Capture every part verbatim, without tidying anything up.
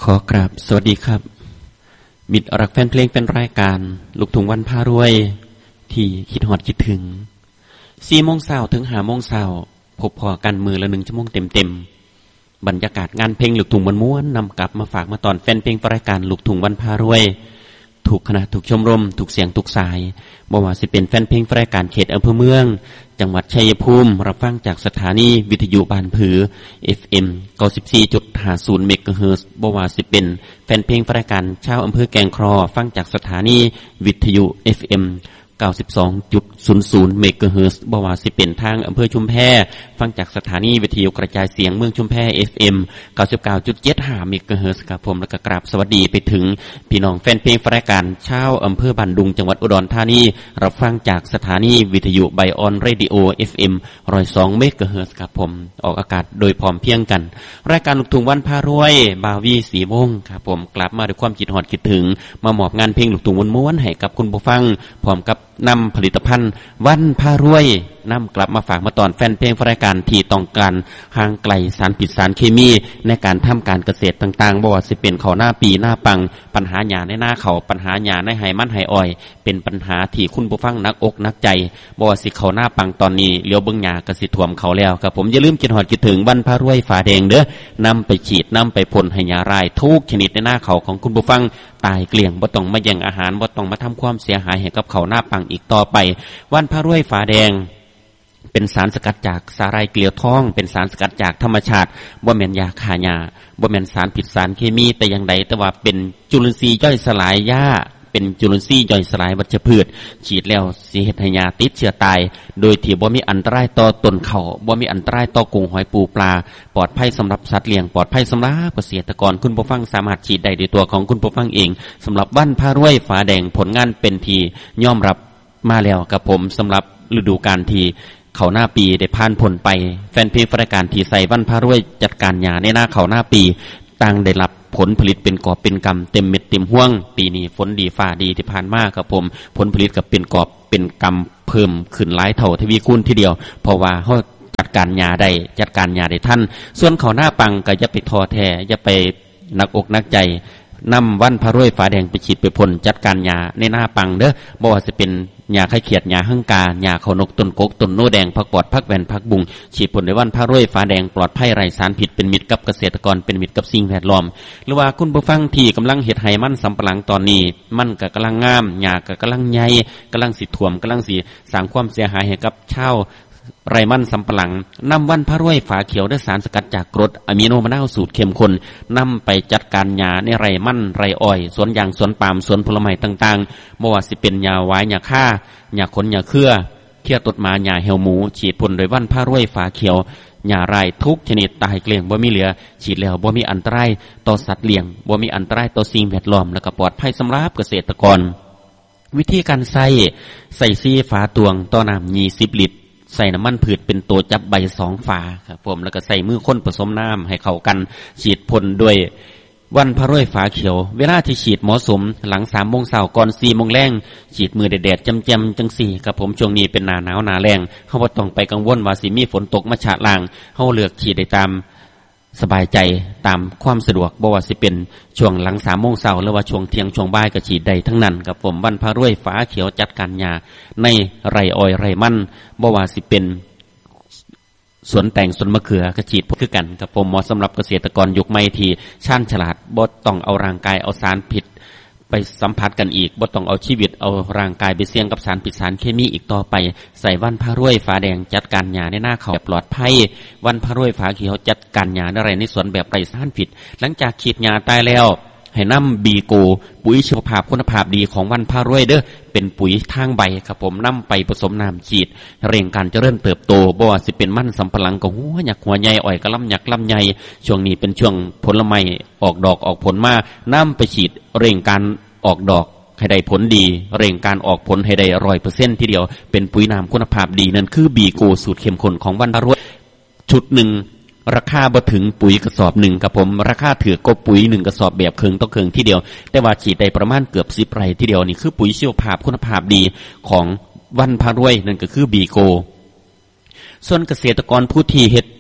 อกราบสวัสดีครับมิตรรักแฟนเพลงเป็นรายการลูกทุ่งวันพารวยที่คิดฮอดคิดถึงสี่โมงเช้าถึงห้าโมงเช้าพบพอกันมือละหนึ่งชั่วโมงเต็มๆบรรยากาศงานเพลงลูกทุ่งม้วนๆนำกลับมาฝากมาตอนแฟนเพลงรายการลูกทุ่งวันพารวยถูกคณะถูกชมรมถูกเสียงถูกสายบ่ว่าสิเป็นแฟนเพลงรายการเขตอำเภอเมืองจังหวัดชัยภูมิรับฟังจากสถานีวิทยุบ้านผือ เอฟ เอ็ม เก้าสิบสี่จุดห้าศูนย์ เมกะเฮิรตซ์บ่ว่าสิเป็นแฟนเพลงรายการชาวอำเภอแกลงครอฟังจากสถานีวิทยุ เอฟ เอ็ม เก้าสิบสองจุดศูนย์ศูนย์ เมกะเฮิรตซ์บ่ว่าสิเป็นทางอำเภอชุมแพฟังจากสถานีวิทยุกระจายเสียงเมืองชุมแพ เอฟ เอ็ม เก้าสิบเก้าจุดเจ็ดห้า เมกะเฮิรตซ์ครับผมแล้วก็กราบสวัสดีไปถึงพี่น้องแฟนเพลงรายการชาวอำเภอบ้านดุงจังหวัดอุดรธานีรับฟังจากสถานีวิทยุไบออนเรดิโอ เอฟ เอ็ม หนึ่งร้อยสอง เมกะเฮิรตซ์ครับผมออกอากาศโดยพร้อมเพรียงกันรายการลูกทุ่งวันพารวยบาวีสีโมงครับผมกลับมาด้วยความคิดฮอดคิดถึงมามอบงานเพลงลูกทุ่งม้วนๆให้กับคุณผู้ฟังพร้อมกับนำผลิตภัณฑ์วันพารวยนำกลับมาฝากมาตอนแฟนเพลงรายการที่ต้องการห่างไกลสารพิษสารเคมีในการทำการเกษตรต่างๆบ่ว่าสิเป็นข้าวหน้าปีหน้าปังปัญหาหญ้าในหน้าเขาปัญหาหญ้าในไหมันไหอ้อยเป็นปัญหาที่คุณผู้ฟังนักอกนักใจบ่ว่าสิข้าวหน้าปังตอนนี้เลี้ยวเบิ่งหญ้าก็สิท่วมเขาแล้วครับผมอย่าลืมคิดฮอดคิดถึงวันพารวยฝาแดงเด้อนำไปฉีดนำไปพ่นให้หญ้ารายทุกชนิดในหน้าเขาของคุณผู้ฟังตายเกลี้ยงบ่ต้องมาแย่งอาหารบ่ต้องมาทำความเสียหายให้กับข้าวหน้าปังอีกต่อไปวันพารวยฝาแดงเป็นสารสกัดจากสาหร่ายเกลียวทองเป็นสารสกัดจากธรรมชาติบ่แม่นยาฆ่าหญ้าบ่แม่นสารพิษสารเคมีแต่อย่างใดแต่ว่าเป็นจุลินทรีย์ย่อยสลายหญ้าเป็นจุลินทรีย์ย่อยสลายวัชพืชฉีดแล้วสิเฮ็ดให้หญ้าติดเชื้อตายโดยที่บ่มีอันตรายต่อต้นข้าวบ่มีอันตรายต่อกุ้งหอยปูปลาปลอดภัยสำหรับสัตว์เลี้ยงปลอดภัยสำหรับเกษตรกรคุณผู้ฟังสามารถฉีดได้ด้วยตัวของคุณผู้ฟังเองสำหรับวันพารวยฝาแดงผลงานเป็นที่ยอมรับมาแล้วกับผมสำหรับฤดูกาลที่เขาหน้าปีได้ผ่านผลไปแฟนเพลงรายการที่ใส่วันพารวยจัดการหญ้าในหน้าเขาหน้าปีต่างได้รับผลผลิตเป็นกอบเป็นกำเต็มเม็ดเต็มห้วงปีนี้ฝนดีฟ้าดีที่ผ่านมาครับผมผลผลิตกับเป็นกอบเป็นกำเพิ่มขึ้นหลายเท่าทวีคูณทีเดียวเพราะว่าเฮาจัดการหญ้าได้จัดการหญ้าได้ทันส่วนเขาหน้าปังก็อย่าไปท้อแท้อย่าไปหนักอกหนักใจนำวันพารวยฝาแดงไปฉีดไปพ่นจัดการหญ้าในหน้าปังเด้อบ่ว่าจะเป็นหญ้าไข่เขียดหญ้าหั่งกาหญ้าข้าวนกต้นกกต้นโนแดงผักปอดผักแว่นผักบุ้งฉีดพ่นในวันพารวยฝาแดงปลอดภัยไร้สารพิษเป็นมิตรกับเกษตรกรเป็นมิตรกับสิ่งแวดล้อมหรือว่าคุณผู้ฟังที่กำลังเฮ็ดไร่มันสำปะหลังตอนนี้มันก็กำลังงามหญ้าก็กำลังใหญ่กำลังสิท่วมกำลังสิสร้างความเสียหายให้กับชาวไรมันสำปะหลังนำวันพารวยฝาเขียวด้วยสารสกัดจากกรดอะมิโนมะนาวสูตรเข้มข้นนำไปจัดการหญ้าในไรมันไรอ้อยสวนยางสวนปาล์มสวนผลไม้ต่างๆไม่ว่าสิเป็นหญ้าหวายหญ้าค่าหญ้าขนหญ้าเครือเขี้ยตดหมาหญ้าเหี่ยวหมูฉีดพ่นโดยวันพารวยฝาเขียวหญ้ารายทุกชนิดตายเกลี้ยงบ่มีเหลือฉีดแล้วบ่มีอันตรายต่อสัตว์เลี้ยงบ่มีอันตรายต่อสิ่งแวดล้อมและก็ปลอดภัยสำหรับเกษตรกรวิธีการใส่ใส่ซีฝาตวงต่อน้ำยี่สิบลิตรใส่น้ำมันพืชเป็นตัวจับใบสองฝาครับผมแล้วก็ใส่มือค้นผสมน้ำให้เข้ากันฉีดพ่นด้วยวันพารวยฝาเขียวเวลาที่ฉีดเหมาะสมหลังสามโมงเช้าก่อนสี่โมงแรงฉีดมือแดดๆจำจำจังสี่ครับผมช่วงนี้เป็นหน้าหนาวหน้าแรงเขาบ่ต้องไปกังวลว่าสิมีฝนตกมาฉะล้างเขาเลือกฉีดได้ตามสบายใจตามความสะดวกบ่ว่าสิเป็นช่วงหลังสามโมงเช้าหรือว่าช่วงเที่ยงช่วงบ่ายก็ฉีดได้ทั้งนั้นครับผมวันพารวยฝาเขียวจัดการหญ้าในไรอ้อยไรมันบ่ว่าสิเป็นสวนแต่งสวนมะเขือก็ฉีดพวกคือกันครับผมเหมาะสำหรับเกษตรกรยุคใหม่ที่ชาญฉลาดบ่ต้องเอาร่างกายเอาสารพิษไปสัมผัสกันอีกบ่ต้องเอาชีวิตเอาร่างกายไปเสี่ยงกับสารพิษสารเคมีอีกต่อไปใส่วันพารวยฝาแดงจัดการหญ้าในหน้าเขาแบบปลอดภัยวันพารวยฝาเขียวจัดการหญ้าในไรในสวนแบบไร้สารพิษหลังจากฉีดหญ้าตายแล้วให้นำบีโกปุ๋ยชีวภาพคุณภาพดีของวันพารวยเด้อเป็นปุ๋ยทางใบครับผมนำไปผสมน้ำฉีดเร่งการเจริญเติบโตบ่ว่าสิเป็นมันสำปะหลังก็หัวหยักหัวใหญ่อ้อยก็ลำหยักลำใหญ่ช่วงนี้เป็นช่วงผลไม้ออกดอกออกผลมานำไปฉีดเร่งการออกดอกให้ได้ผลดีเร่งการออกผลให้ได้ร้อยเปอร์เซ็นต์ทีเดียวเป็นปุ๋ยน้ำคุณภาพดีนั่นคือบีโกสูตรเข้มข้นของวันพารวยชุดหนึ่งราคาบ่ถึงปุ๋ยกระสอบหนึ่งครับผมราคาถือกบปุ๋ยหนึ่งกระสอบแบบเคืองต่อเคืองที่เดียวแต่ว่าฉีดได้ประมาณเกือบสิบไร่ทีเดียวนี่คือปุ๋ยชีวภาพคุณภาพดีของวันพารวยนั่นก็คือบีโกส่วนเกษตรกรผู้ที่เฮ็ด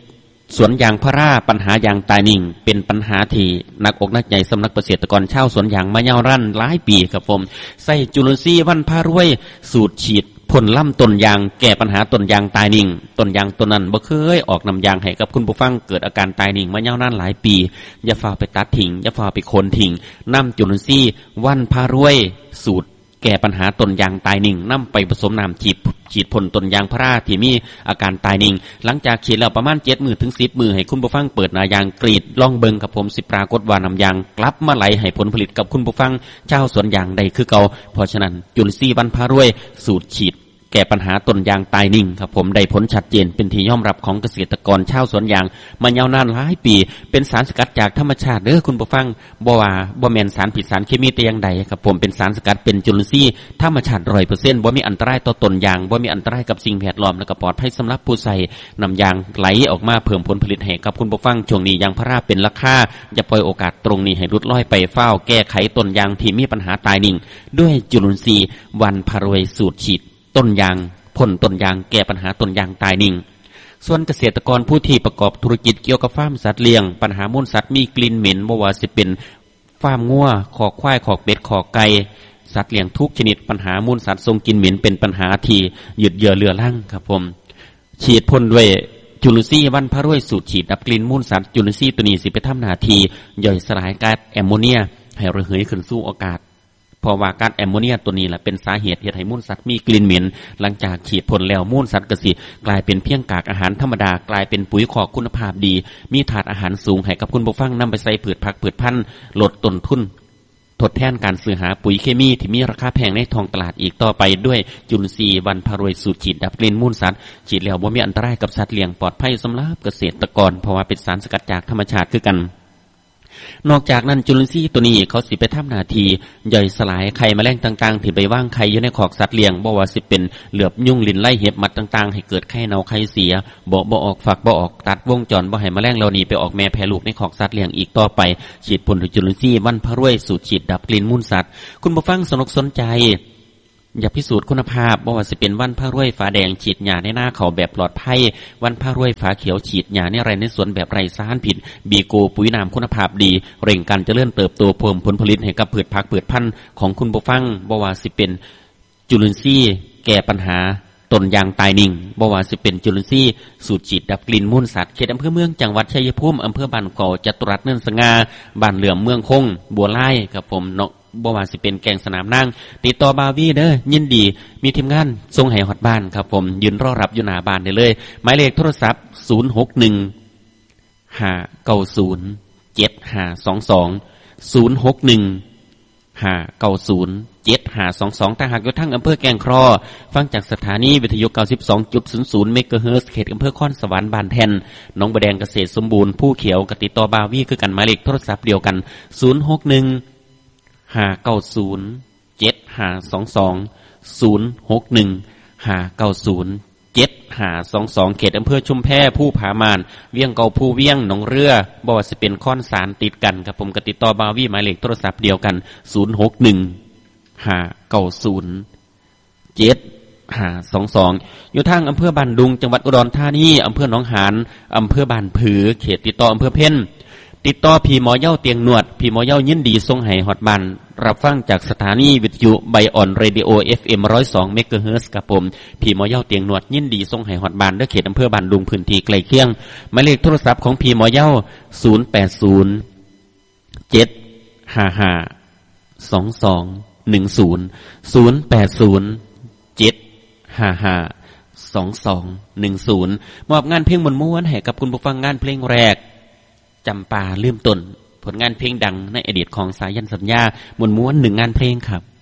สวนยางพาราปัญหายางตายนิ่งเป็นปัญหาที่นักอกนักใจสำนักเกษตรกรชาวสวนยางมายาวนานหลายปีครับผมใส่จุลินทรีย์วันพารวยสูตรฉีดพ่นล่ำต้นยางแก้ปัญหาต้นยางตายนิ่งต้นยางต้นนั้นบ่เคยออกน้ำยางให้กับคุณผู้ฟังเกิดอาการตายนิ่งมายาวนานหลายปีอย่าฝ่าไปตัดทิ้งอย่าฝ่าไปโค่นทิ้งนำจุลินทรีย์วันพารวยสูตรแก้ปัญหาต้นยางตายนิ่งนำไปผสมน้ำฉีดฉีดพ่นต้นยางพาราที่มีอาการตายนิ่งหลังจากฉีดแล้วประมาณเจ็ดมือถึงสิบมือให้คุณผู้ฟังเปิดหน้ายางกรีดล่องเบิงกับผมสิปรากฏว่าน้ำยางกลับมาไหลให้ผลผลิตกับคุณผู้ฟังเจ้าสวนยางได้คือเก่าเพราะฉะนั้นจุลินทรีย์วันพารวยสูตรฉีดแก้ปัญหาต้นยางตายนิ่งครับผมได้ผลชัดเจนเป็นที่ยอมรับของเกษตรกรชาวสวนยางมายาวนานหลายปีเป็นสารสกัดจากธรรมชาติเด้อคุณผู้ฟังบ่ว่าบ่แม่นสารผิดสารเคมีแต่อย่างใดครับผมเป็นสารสกัดเป็นจุลินทรีย์ธรรมชาติ ร้อยเปอร์เซ็นต์ บ่มีอันตรายต่อต้นยางบ่มีอันตรายกับสิ่งแวดล้อมและก็ปลอดภัยสำหรับผู้ใช้น้ำยางไหลออกมาเพิ่มผลผลิตให้กับคุณผู้ฟังช่วงนี้ยางพาราเป็นราคาอย่าปล่อยโอกาสตรงนี้ให้หลุดลอยไปเฝ้าแก้ไขต้นยางที่มีปัญหาตายนิ่งด้วยจุลินทรีย์วันพารวยสูตรฉีดต้นยางพ่นต้นยางแก้ปัญหาต้นยางตายนิ่งส่วนเกษตรกรผู้ที่ประกอบธุรกิจเกี่ยวกับฟาร์มสัตว์เลี้ยงปัญหามูลสัตว์มีกลิ่นเหม็นบ่ว่าสิเป็นฟาร์มงัวขอกควายขอกเป็ดขอกไก่สัตว์เลี้ยงทุกชนิดปัญหามูลสัตว์ทรงกลิ่นเหม็นเป็นปัญหาที่ยืดเยื้อเรื้อรังครับผมฉีดพ่นด้วยจุลินทรีย์วันพารวยสูตรฉีดดับกลิ่นมูลสัตว์จุลินทรีย์ตัวนี้สิไปทำหน้าที่ย่อยสลายก๊าซแอมโมเนียให้ระเหยขึ้นสู่อากาศเพราะว่าก๊าซแอมโมเนียตัวนี้แหละเป็นสาเหตุที่ให้มูลสัตว์มีกลิ่นเหม็นหลังจากฉีดพ่นแล้วมูลสัตว์ก็สิกลายเป็นเพียงกากอาหารธรรมดากลายเป็นปุ๋ยคอกคุณภาพดีมีถาดอาหารสูงให้กับคุณผู้ฟังนำไปใส่พืชผักพืชพันธุ์ลดต้นทุนทดแทนการซื้อหาปุ๋ยเคมีที่มีราคาแพงในท้องตลาดอีกต่อไปด้วยจุลินทรีย์วันพารวยสูตรฉีดดับกลิ่นมูลสัตว์ฉีดแล้วบ่มีอันตรายกับสัตว์เลี้ยงปลอดภัยสำหรับเกษตรกรเพราะว่าเป็นสารสกัดจากธรรมชาติคือกันนอกจากนั้นจุลินทรีย์ตัวนี้เขาสิไปทำหน้าที่ย่อยสลายไข่แมลงต่างๆที่ไปว่างไข่อยู่ในขอกสัตว์เลี้ยงบ่ว่าสิเป็นเหลือบยุ่งลิ้นไล่เห็บมัดต่างๆให้เกิดไข่เน่าไข่เสียบ่บ่ออกฝักบ่ออกตัดวงจรบ่ให้แมลงเหล่านี้ไปออกแม่แพร่ลูกในขอกสัตว์เลี้ยงอีกต่อไปฉีดพ่นด้วยจุลินทรีย์วันพารวยสูตรฉีดดับกลิ่นมูลสัตว์คุณผู้ฟังสนอกสนใจอยากพิสูจน์คุณภาพบ่ว่าสิเป็นวันพารวยฝาแดงฉีดหญ้าในหน้าเขาแบบปลอดภัยวันพารวยฝาเขียวฉีดหญ้าในไร่ในสวนแบบไร้สารพิษบีโกปุ๋ยน้ำคุณภาพดีเร่งการเจริญเติบโตเพิ่มผลผลิตให้กับพืชผักพืชพันธุ์ของคุณผู้ฟังบ่ว่าสิเป็นจุลินทรีย์แก้ปัญหาต้นยางตายนิ่งบ่ว่าสิเป็นจุลินทรีย์สูตรฉีดดับกลิ่นมูลสัตว์เขตอำเภอเมืองจังหวัดชัยภูมิอำเภอบ้านเก่าจตุรัสเนินสง่าบ้านเหลื่อมเมืองคงบัวไล่ครับผมเนาะบ่ว่าสิเป็นแกงสนามนั่งติดต่อบาวี่เด้อยินดีมีทีมงานส่งให้ฮอดบ้านครับผมยืนรอรับอยู่หน้าบ้านได้เลยหมายเลขโทรศัพท์ศูนย์ หก หนึ่ง ห้า เก้า ศูนย์ เจ็ด ห้า สอง สอง ศูนย์ หก หนึ่ง ห้า เก้า ศูนย์ เจ็ด ห้า สอง สองถ้าหากอยู่ทางอำเภอแก่งครอฟังจากสถานีวิทยุ เก้าสิบสองจุดศูนย์ศูนย์ เมกะเฮิรตซ์เขตอำเภอคอนสวรรค์บ้านแท่นหนองบัวแดงเกษตรสมบูรณ์ผู้เขียวกติดต่อบาวี่คือกันหมายเลขโทรศัพท์เดียวกันศูนย์ หก หนึ่ง ห้า เก้า ศูนย์ เจ็ด ห้า สอง สอง ศูนย์ หก หนึ่ง ห้า เก้า ศูนย์ เจ็ด ห้า สอง สองเขตอำเภอชุมแพผู้ผามานเวียงเก่าผู้เวียงหนองเรือบ่ว่าสิเป็นค้อนสารติดกันครับผมกติดต่อบาวี่หมายเลขโทรศัพท์เดียวกันศูนย์ หก หนึ่ง ห้า เก้า ศูนย์ เจ็ด ห้า สอง สองอยู่ทางอำเภอบ้านดุงจังหวัดอุดรธานีอำเภอหนองหานอำเภอบ้านผือเขตติดต่ออำเภอเพ็ญติดต่อพี่หมอเย้าเตียงนวดพี่หมอเย้ายินดีส่งให้ฮอดบ้านรับฟังจากสถานีวิทยุไบออนเรดิโอ เอฟ เอ็ม หนึ่งร้อยสอง เมกะเฮิรตซ์ครับผมพี่หมอเย้าเตียงนวดยินดีส่งให้ฮอดบ้านด้วยเขตอำเภอบ้านดุงพื้นที่ใกล้เคียงหมายเลขโทรศัพท์ของพี่หมอเย้าศูนย์ แปด ศูนย์ เจ็ด ห้า ห้า สอง สอง หนึ่ง ศูนย์ ศูนย์ แปด ศูนย์ เจ็ด ห้า ห้า สอง สอง หนึ่ง ศูนย์มอบงานเพลงม้วนๆให้กับคุณผู้ฟังงานเพลงแรกจำปาลืมตนผลงานเพลงดังในอดีตของสายันสัญญามวลม้วนหนึ่งงานเพลงครับ